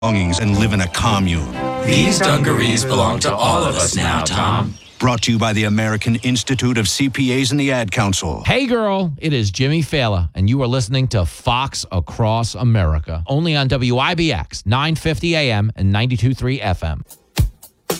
belongings and live in a commune. These dungarees belong to all of us now, Tom. Brought to you by the American Institute of CPAs and the Ad Council. Hey, girl, it is Jimmy Fallon, and you are listening to Fox Across America, only on WIBX, 950 AM and 92.3 FM.